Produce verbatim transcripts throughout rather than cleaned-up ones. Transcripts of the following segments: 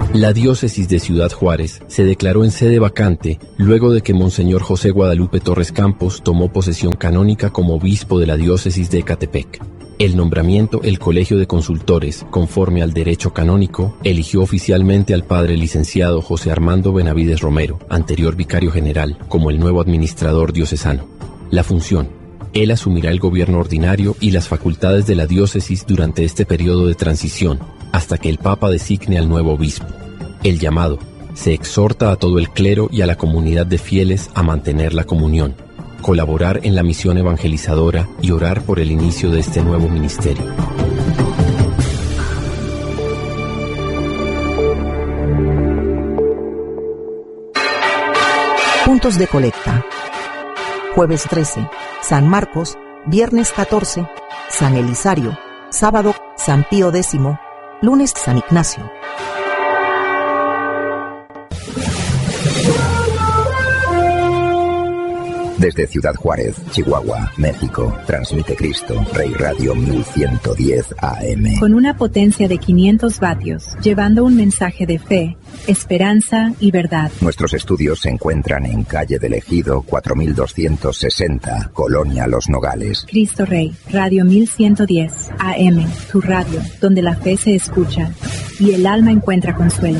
La diócesis de Ciudad Juárez se declaró en sede vacante luego de que Monseñor José Guadalupe Torres Campos tomó posesión canónica como obispo de la diócesis de Ecatepec. El nombramiento, el Colegio de Consultores, conforme al derecho canónico, eligió oficialmente al padre licenciado José Armando Benavides Romero, anterior vicario general, como el nuevo administrador diocesano. La función: él asumirá el gobierno ordinario y las facultades de la diócesis durante este periodo de transición, hasta que el Papa designe al nuevo obispo. El llamado: se exhorta a todo el clero y a la comunidad de fieles a mantener la comunión, colaborar en la misión evangelizadora y orar por el inicio de este nuevo ministerio. Puntos de colecta. Jueves trece, San Marcos. Viernes catorce, San Elisario. Sábado, San Pío X. Lunes, San Ignacio. Desde Ciudad Juárez, Chihuahua, México, transmite Cristo Rey Radio mil ciento diez A M. Con una potencia de quinientos vatios, llevando un mensaje de fe, esperanza y verdad. Nuestros estudios se encuentran en calle del Ejido cuatro mil doscientos sesenta, Colonia Los Nogales. Cristo Rey, Radio mil ciento diez A M, tu radio, donde la fe se escucha y el alma encuentra consuelo.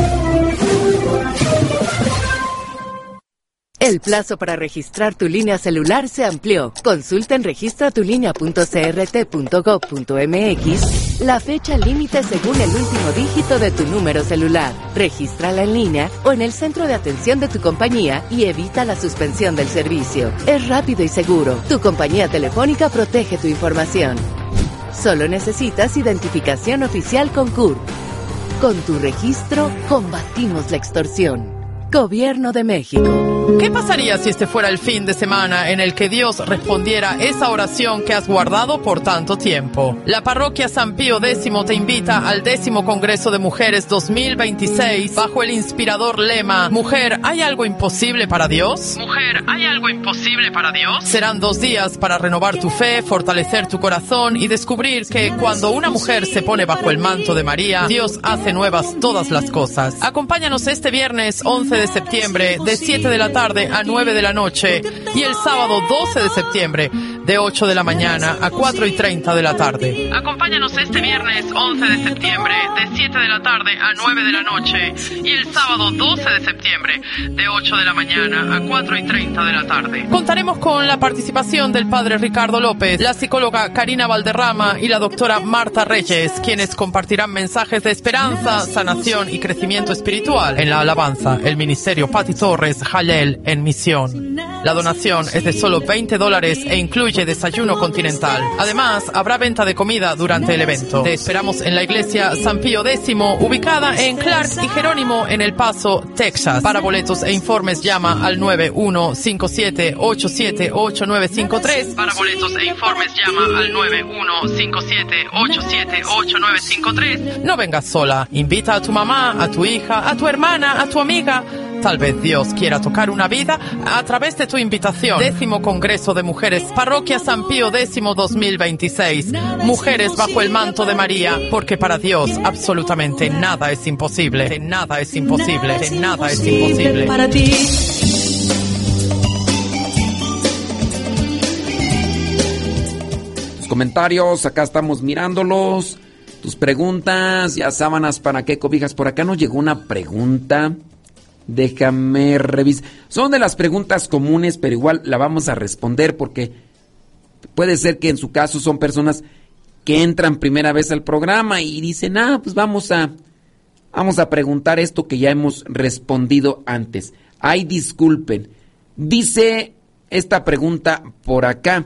El plazo para registrar tu línea celular se amplió. Consulta en registra tu línea punto c r t punto gov punto m x la fecha límite según el último dígito de tu número celular. Regístrala en línea o en el centro de atención de tu compañía y evita la suspensión del servicio. Es rápido y seguro. Tu compañía telefónica protege tu información. Solo necesitas identificación oficial con C U R. Con tu registro, combatimos la extorsión. Gobierno de México. ¿Qué pasaría si este fuera el fin de semana en el que Dios respondiera esa oración que has guardado por tanto tiempo? La parroquia San Pío X te invita al décimo Congreso de Mujeres dos mil veintiséis bajo el inspirador lema Mujer, ¿hay algo imposible para Dios? Mujer, ¿hay algo imposible para Dios? Serán dos días para renovar tu fe, fortalecer tu corazón y descubrir que cuando una mujer se pone bajo el manto de María, Dios hace nuevas todas las cosas. Acompáñanos este viernes once de septiembre de siete de la tarde a nueve de la noche y el sábado doce de septiembre de ocho de la mañana a cuatro y treinta de la tarde. Acompáñanos este viernes once de septiembre de siete de la tarde a nueve de la noche y el sábado doce de septiembre de ocho de la mañana a cuatro y treinta de la tarde. Contaremos con la participación del padre Ricardo López, la psicóloga Karina Valderrama y la doctora Marta Reyes, quienes compartirán mensajes de esperanza, sanación y crecimiento espiritual en la alabanza, el ministerio Pati Torres Jalel en misión. La donación es de solo veinte dólares e incluye desayuno continental. Además, habrá venta de comida durante el evento. Te esperamos en la iglesia San Pío X, ubicada en Clark y Jerónimo en El Paso, Texas. Para boletos e informes llama al nueve uno cinco siete ocho siete ocho nueve cinco tres. Para boletos e informes llama al nueve uno cinco siete ocho siete ocho nueve cinco tres. No vengas sola. Invita a tu mamá, a tu hija, a tu hermana, a tu amiga. Tal vez Dios quiera tocar una vida a través de tu invitación. Décimo Congreso de Mujeres, Parroquia San Pío X dos mil veintiséis. Mujeres bajo el manto de María, porque para Dios absolutamente nada es imposible. Nada es imposible. Nada es imposible. Para ti. Tus comentarios, acá estamos mirándolos. Tus preguntas, ya sábanas para qué cobijas. Por acá nos llegó una pregunta. Déjame revisar. Son de las preguntas comunes, pero igual la vamos a responder porque puede ser que en su caso son personas que entran primera vez al programa y dicen, ah, pues vamos a, vamos a preguntar esto que ya hemos respondido antes. Ay, disculpen. Dice esta pregunta por acá.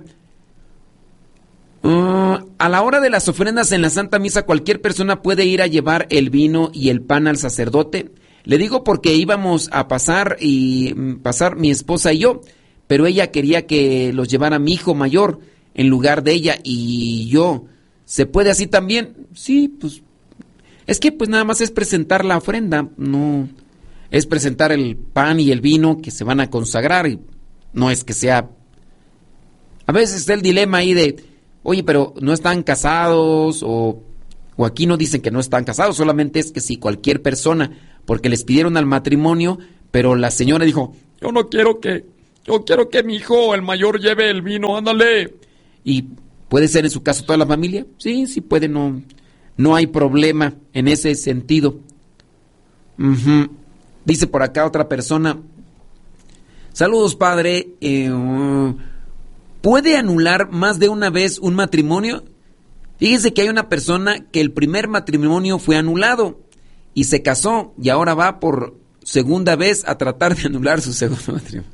Uh, a la hora de las ofrendas en la Santa Misa, ¿cualquier persona puede ir a llevar el vino y el pan al sacerdote? Le digo porque íbamos a pasar y pasar mi esposa y yo, pero ella quería que los llevara mi hijo mayor en lugar de ella y yo. ¿Se puede así también? Sí, pues es que pues nada más es presentar la ofrenda, no es presentar el pan y el vino que se van a consagrar y no es que sea. A veces está el dilema ahí de, oye, pero no están casados o o aquí no dicen que no están casados, solamente es que si cualquier persona, porque les pidieron al matrimonio, pero la señora dijo, yo no quiero que, yo quiero que mi hijo, el mayor, lleve el vino, ándale. Y puede ser en su caso toda la familia, sí, sí puede, no, no hay problema en ese sentido. Uh-huh. Dice por acá otra persona, saludos padre, eh, uh, ¿puede anular más de una vez un matrimonio? Fíjese que hay una persona que el primer matrimonio fue anulado y se casó y ahora va por segunda vez a tratar de anular su segundo matrimonio.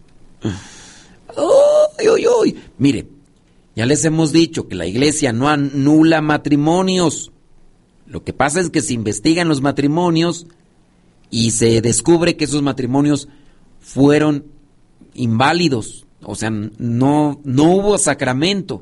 ¡Uy, uy, uy! Mire, ya les hemos dicho que la iglesia no anula matrimonios. Lo que pasa es que se investigan los matrimonios y se descubre que esos matrimonios fueron inválidos. O sea, no, no hubo sacramento.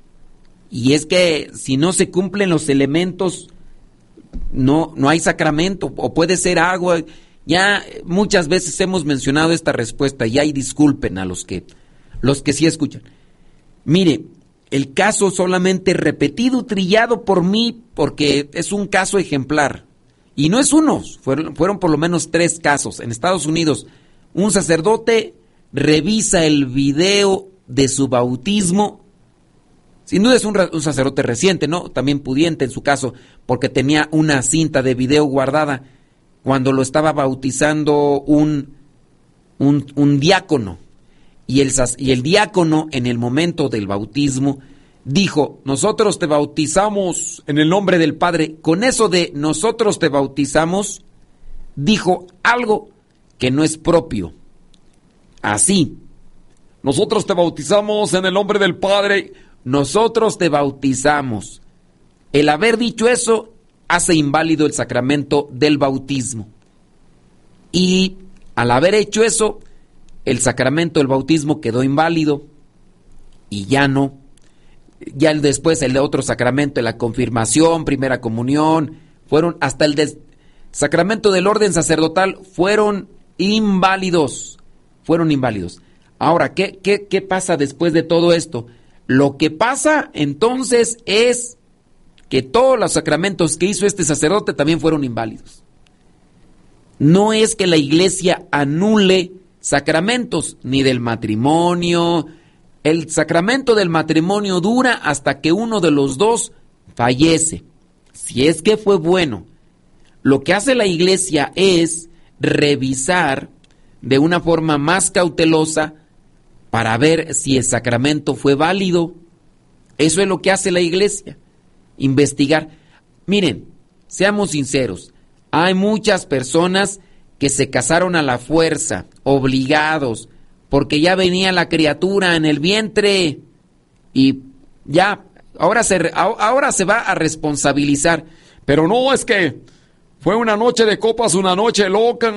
Y es que si no se cumplen los elementos, no, no hay sacramento. O puede ser agua. Ya muchas veces hemos mencionado esta respuesta. Y ahí disculpen a los que, los que sí escuchan. Mire, el caso solamente repetido, trillado por mí, porque es un caso ejemplar. Y no es uno, fueron, fueron por lo menos tres casos. En Estados Unidos, un sacerdote revisa el video de su bautismo. Sin duda es un, un sacerdote reciente, ¿no? También pudiente en su caso, porque tenía una cinta de video guardada cuando lo estaba bautizando un, un, un diácono. Y el, y el diácono, en el momento del bautismo, dijo, nosotros te bautizamos en el nombre del Padre. Con eso de nosotros te bautizamos, dijo algo que no es propio. Así, nosotros te bautizamos en el nombre del Padre. Nosotros te bautizamos. El haber dicho eso hace inválido el sacramento del bautismo. Y al haber hecho eso, el sacramento del bautismo quedó inválido y ya no. Ya después el de otro sacramento, la confirmación, primera comunión, fueron hasta el des- sacramento del orden sacerdotal fueron inválidos. Fueron inválidos. Ahora, ¿qué, qué, qué pasa después de todo esto? Lo que pasa entonces es que todos los sacramentos que hizo este sacerdote también fueron inválidos. No es que la iglesia anule sacramentos, ni del matrimonio. El sacramento del matrimonio dura hasta que uno de los dos fallece. Si es que fue bueno. Lo que hace la iglesia es revisar de una forma más cautelosa para ver si el sacramento fue válido. Eso es lo que hace la iglesia. Investigar. Miren, seamos sinceros. Hay muchas personas que se casaron a la fuerza, obligados, porque ya venía la criatura en el vientre y ya, ahora se, ahora se va a responsabilizar. Pero no, es que fue una noche de copas, una noche loca.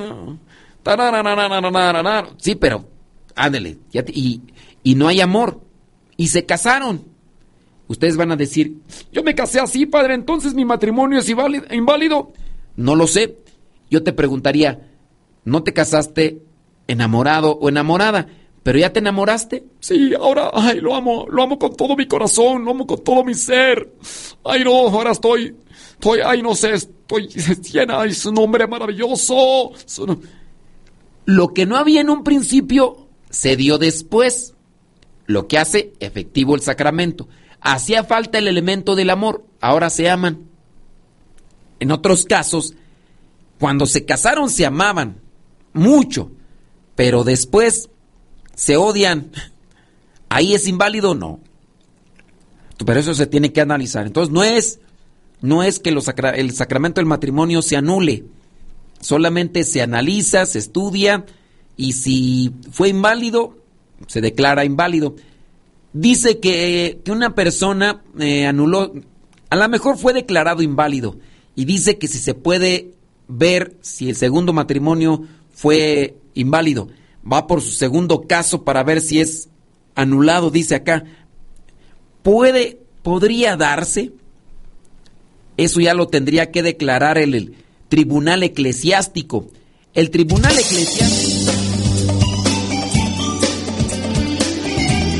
Sí, pero ándale, ya te, y, y no hay amor. Y se casaron. Ustedes van a decir, yo me casé así, padre, entonces mi matrimonio es inválido. No lo sé. Yo te preguntaría, ¿no te casaste enamorado o enamorada? ¿Pero ya te enamoraste? Sí, ahora, ay, lo amo, lo amo con todo mi corazón, lo amo con todo mi ser. Ay, no, ahora estoy, estoy, ay, no sé, estoy llena, ay, es un hombre maravilloso. Lo que no había en un principio se dio después, lo que hace efectivo el sacramento. Hacía falta el elemento del amor, ahora se aman. En otros casos, cuando se casaron se amaban mucho, pero después se odian. ¿Ahí es inválido? No. Pero eso se tiene que analizar. Entonces no es, no es que los sacra- el sacramento del matrimonio se anule. Solamente se analiza, se estudia y si fue inválido, se declara inválido. Dice que, que una persona eh, anuló, a lo mejor fue declarado inválido y dice que si se puede ver si el segundo matrimonio fue inválido, va por su segundo caso para ver si es anulado, dice acá. Puede, podría darse, eso ya lo tendría que declarar el, el tribunal eclesiástico. El tribunal eclesiástico.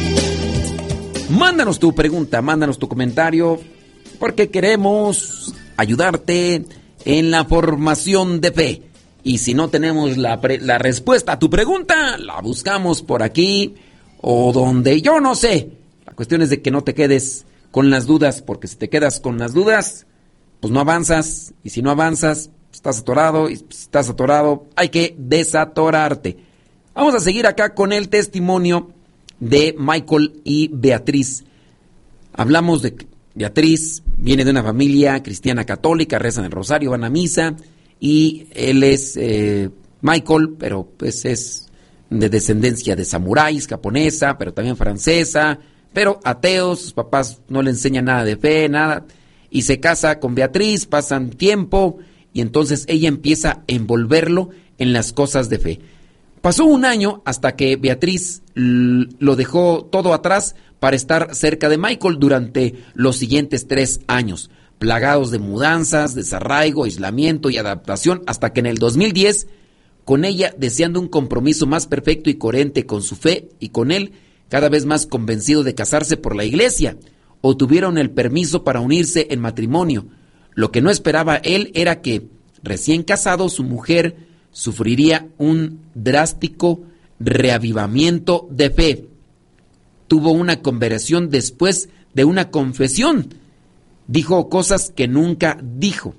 Mándanos tu pregunta, mándanos tu comentario, porque queremos ayudarte en la formación de fe. Y si no tenemos la, pre- la respuesta a tu pregunta, la buscamos por aquí o donde yo no sé. La cuestión es de que no te quedes con las dudas, porque si te quedas con las dudas, pues no avanzas. Y si no avanzas, estás atorado. Y si estás atorado, hay que desatorarte. Vamos a seguir acá con el testimonio de Michael y Beatriz. Hablamos de Beatriz, viene de una familia cristiana católica, rezan el rosario, van a misa. Y él es eh, Michael, pero pues es de descendencia de samuráis, japonesa, pero también francesa, pero ateos, sus papás no le enseñan nada de fe, nada, y se casa con Beatriz, pasan tiempo, y entonces ella empieza a envolverlo en las cosas de fe. Pasó un año hasta que Beatriz l- lo dejó todo atrás para estar cerca de Michael durante los siguientes tres años. Plagados de mudanzas, desarraigo, aislamiento y adaptación, hasta que en el dos mil diez, con ella deseando un compromiso más perfecto y coherente con su fe y con él, cada vez más convencido de casarse por la iglesia, obtuvieron el permiso para unirse en matrimonio. Lo que no esperaba él era que, recién casado, su mujer sufriría un drástico reavivamiento de fe. Tuvo una conversión después de una confesión. Dijo cosas que nunca dijo.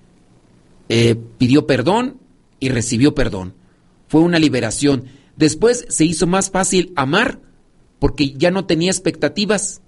Eh, pidió perdón y recibió perdón. Fue una liberación. Después se hizo más fácil amar porque ya no tenía expectativas.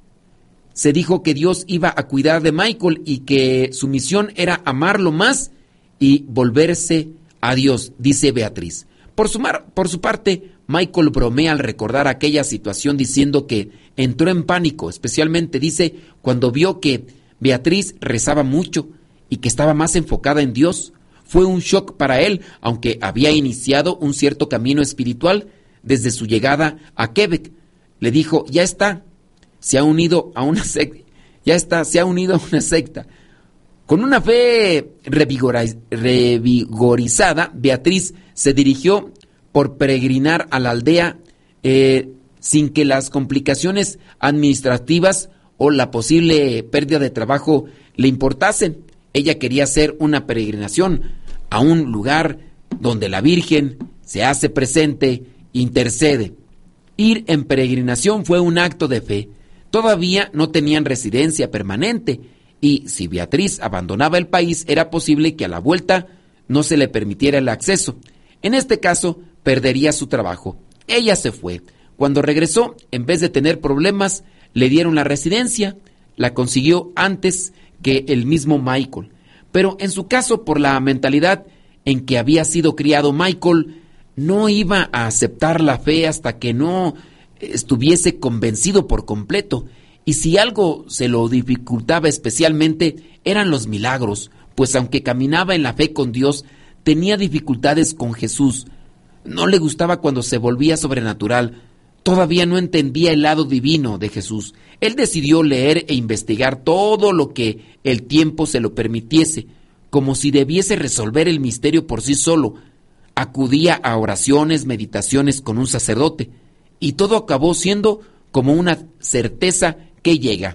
Se dijo que Dios iba a cuidar de Michael y que su misión era amarlo más y volverse a Dios, dice Beatriz. Por su, mar, por su parte, Michael bromea al recordar aquella situación diciendo que entró en pánico, especialmente dice cuando vio que Beatriz rezaba mucho y que estaba más enfocada en Dios. Fue un shock para él, aunque había iniciado un cierto camino espiritual desde su llegada a Quebec. Le dijo, ya está, se ha unido a una secta, ya está, se ha unido a una secta. Con una fe revigoriz- revigorizada, Beatriz se dirigió por peregrinar a la aldea eh, sin que las complicaciones administrativas o la posible pérdida de trabajo le importasen. Ella quería hacer una peregrinación a un lugar donde la Virgen se hace presente, intercede. Ir en peregrinación fue un acto de fe. Todavía no tenían residencia permanente y si Beatriz abandonaba el país era posible que a la vuelta no se le permitiera el acceso. En este caso, perdería su trabajo. Ella se fue. Cuando regresó, en vez de tener problemas, le dieron la residencia, la consiguió antes que el mismo Michael. Pero en su caso, por la mentalidad en que había sido criado, Michael no iba a aceptar la fe hasta que no estuviese convencido por completo. Y si algo se lo dificultaba especialmente, eran los milagros, pues aunque caminaba en la fe con Dios, tenía dificultades con Jesús. No le gustaba cuando se volvía sobrenatural. Todavía no entendía el lado divino de Jesús. Él decidió leer e investigar todo lo que el tiempo se lo permitiese, como si debiese resolver el misterio por sí solo. Acudía a oraciones, meditaciones con un sacerdote, y todo acabó siendo como una certeza que llega.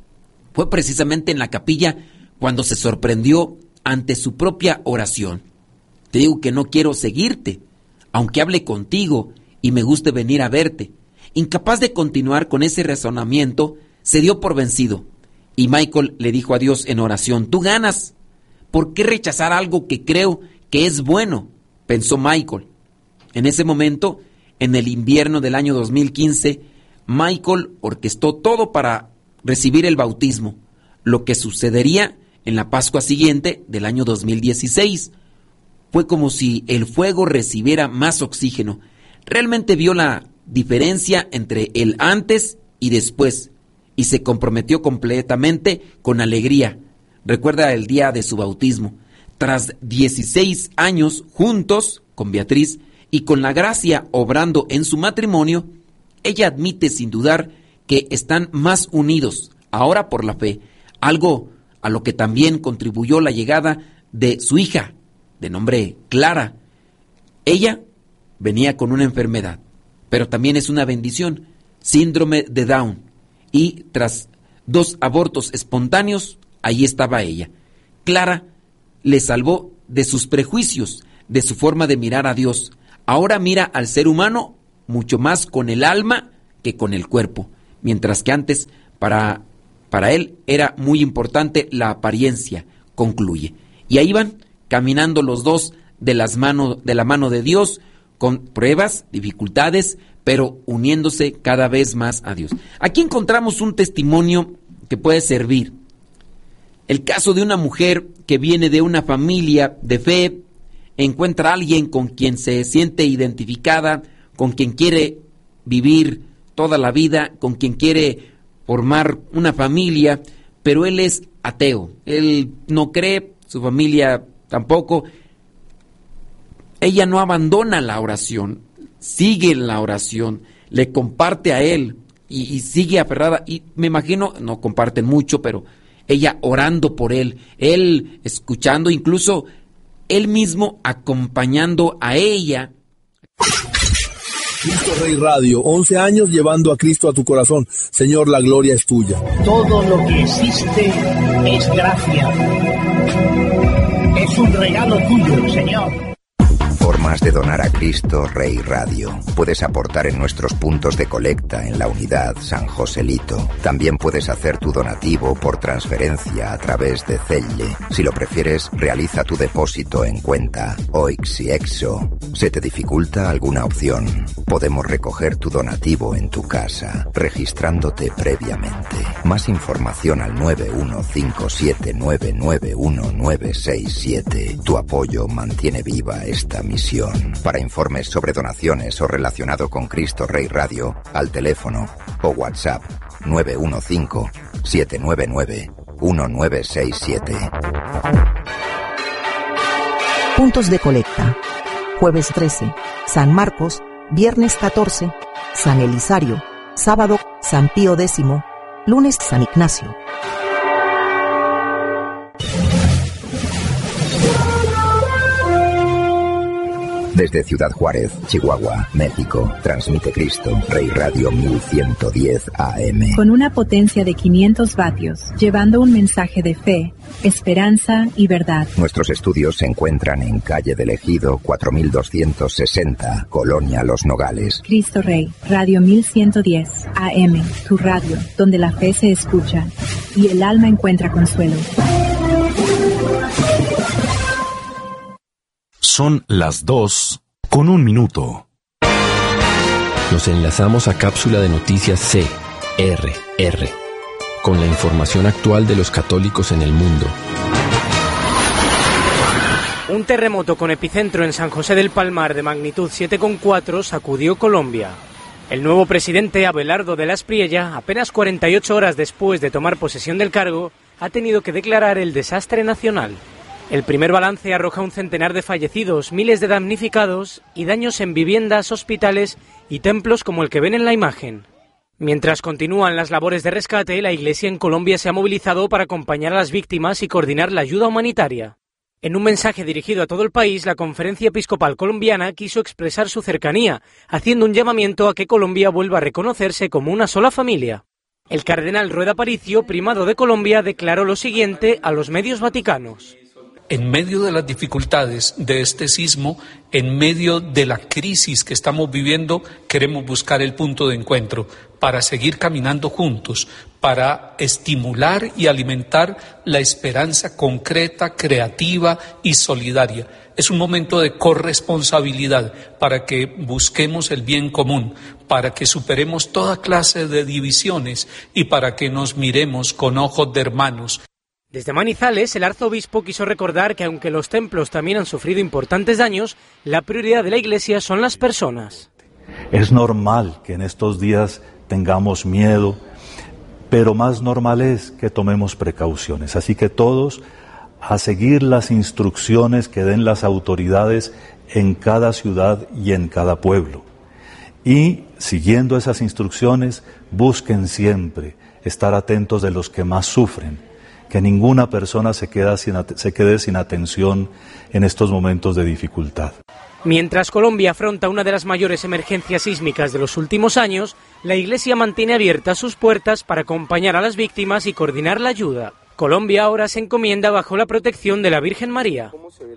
Fue precisamente en la capilla cuando se sorprendió ante su propia oración. Te digo que no quiero seguirte, aunque hable contigo y me guste venir a verte. Incapaz de continuar con ese razonamiento, se dio por vencido. Y Michael le dijo a Dios en oración, tú ganas. ¿Por qué rechazar algo que creo que es bueno? Pensó Michael. En ese momento, en el invierno del año dos mil quince, Michael orquestó todo para recibir el bautismo, lo que sucedería en la Pascua siguiente del año dos mil dieciséis. Fue como si el fuego recibiera más oxígeno. Realmente vio la diferencia entre el antes y después y se comprometió completamente con alegría. Recuerda el día de su bautismo. Tras dieciséis años juntos con Beatriz y con la gracia obrando en su matrimonio, ella admite sin dudar que están más unidos ahora por la fe, algo a lo que también contribuyó la llegada de su hija, de nombre Clara. Ella venía con una enfermedad, pero también es una bendición, síndrome de Down, y tras dos abortos espontáneos, ahí estaba ella. Clara le salvó de sus prejuicios, de su forma de mirar a Dios. Ahora mira al ser humano mucho más con el alma que con el cuerpo, mientras que antes para, para él era muy importante la apariencia, concluye. Y ahí van caminando los dos de, las manos, de la mano de Dios, con pruebas, dificultades, pero uniéndose cada vez más a Dios. Aquí encontramos un testimonio que puede servir. El caso de una mujer que viene de una familia de fe, encuentra a alguien con quien se siente identificada, con quien quiere vivir toda la vida, con quien quiere formar una familia, pero él es ateo, él no cree, su familia tampoco. Ella no abandona la oración, sigue en la oración, le comparte a él y, y sigue aferrada, y me imagino, no comparten mucho, pero ella orando por él, él escuchando, incluso él mismo acompañando a ella. Cristo Rey Radio, once años llevando a Cristo a tu corazón. Señor, la gloria es tuya. Todo lo que existe es gracia. Es un regalo tuyo, Señor. Formas de donar a Cristo Rey Radio. Puedes aportar en nuestros puntos de colecta en la unidad San Joselito. También puedes hacer tu donativo por transferencia a través de Zelle. Si lo prefieres, realiza tu depósito en cuenta O I X y Exo. ¿Se te dificulta alguna opción? Podemos recoger tu donativo en tu casa, registrándote previamente. Más información al nueve uno cinco siete nueve nueve uno nueve seis siete. Tu apoyo mantiene viva esta misión. Para informes sobre donaciones o relacionado con Cristo Rey Radio, al teléfono o WhatsApp nueve uno cinco siete nueve nueve uno nueve seis siete. Puntos de colecta. Jueves trece, San Marcos, viernes catorce, San Elisario, sábado, San Pío X, lunes, San Ignacio. Desde Ciudad Juárez, Chihuahua, México, transmite Cristo Rey Radio mil ciento diez A M. Con una potencia de quinientos vatios, llevando un mensaje de fe, esperanza y verdad. Nuestros estudios se encuentran en calle del Ejido cuatro mil doscientos sesenta, Colonia Los Nogales. Cristo Rey, Radio mil ciento diez A M, tu radio, donde la fe se escucha y el alma encuentra consuelo. Son las dos con un minuto. Nos enlazamos a cápsula de noticias C R R con la información actual de los católicos en el mundo. Un terremoto con epicentro en San José del Palmar de magnitud siete coma cuatro sacudió Colombia. El nuevo presidente Abelardo de la Espriella, apenas cuarenta y ocho horas después de tomar posesión del cargo, ha tenido que declarar el desastre nacional. El primer balance arroja un centenar de fallecidos, miles de damnificados y daños en viviendas, hospitales y templos como el que ven en la imagen. Mientras continúan las labores de rescate, la Iglesia en Colombia se ha movilizado para acompañar a las víctimas y coordinar la ayuda humanitaria. En un mensaje dirigido a todo el país, la Conferencia Episcopal Colombiana quiso expresar su cercanía, haciendo un llamamiento a que Colombia vuelva a reconocerse como una sola familia. El cardenal Rueda Aparicio, primado de Colombia, declaró lo siguiente a los medios vaticanos. En medio de las dificultades de este sismo, en medio de la crisis que estamos viviendo, queremos buscar el punto de encuentro para seguir caminando juntos, para estimular y alimentar la esperanza concreta, creativa y solidaria. Es un momento de corresponsabilidad para que busquemos el bien común, para que superemos toda clase de divisiones y para que nos miremos con ojos de hermanos. Desde Manizales, el arzobispo quiso recordar que aunque los templos también han sufrido importantes daños, la prioridad de la Iglesia son las personas. Es normal que en estos días tengamos miedo, pero más normal es que tomemos precauciones. Así que todos a seguir las instrucciones que den las autoridades en cada ciudad y en cada pueblo. Y siguiendo esas instrucciones, busquen siempre estar atentos de los que más sufren. Que ninguna persona se, queda sin, se quede sin atención en estos momentos de dificultad. Mientras Colombia afronta una de las mayores emergencias sísmicas de los últimos años, la Iglesia mantiene abiertas sus puertas para acompañar a las víctimas y coordinar la ayuda. Colombia ahora se encomienda bajo la protección de la Virgen María.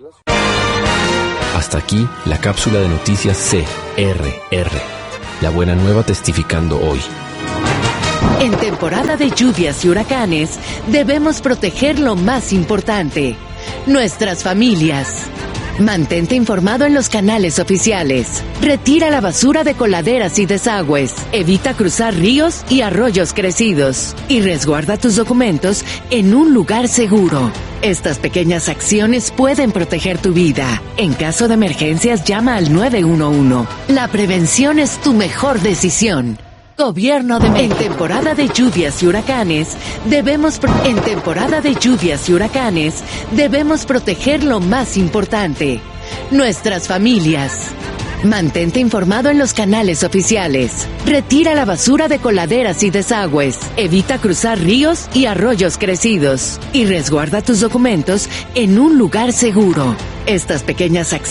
Hasta aquí la cápsula de noticias C R R. La buena nueva testificando hoy. En temporada de lluvias y huracanes, debemos proteger lo más importante, nuestras familias. Mantente informado en los canales oficiales. Retira la basura de coladeras y desagües. Evita cruzar ríos y arroyos crecidos. Y resguarda tus documentos en un lugar seguro. Estas pequeñas acciones pueden proteger tu vida. En caso de emergencias, llama al nueve uno uno. La prevención es tu mejor decisión. Gobierno de México. En temporada de lluvias y huracanes, debemos pro- en temporada de lluvias y huracanes, debemos proteger lo más importante, nuestras familias. Mantente informado en los canales oficiales. Retira la basura de coladeras y desagües. Evita cruzar ríos y arroyos crecidos. Y resguarda tus documentos en un lugar seguro. Estas pequeñas acciones